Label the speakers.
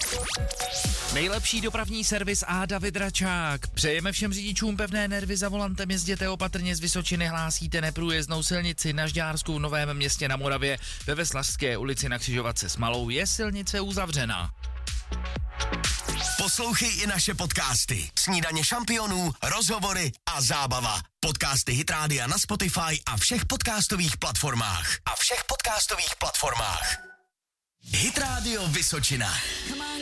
Speaker 1: Nejlepší dopravní servis a David Račák. Přejeme všem řidičům pevné nervy za volantem, jezděte opatrně z Vysočiny, hlásíte neprůjezdnou silnici na Žďársku v Novém Městě na Moravě, ve Veslařské ulici na křižovatce s Malou je silnice uzavřena.
Speaker 2: Poslouchej i naše podcasty. Snídaně šampionů, rozhovory a zábava. Podcasty Hit Rádia na Spotify a všech podcastových platformách. Hit Radio Vysočina.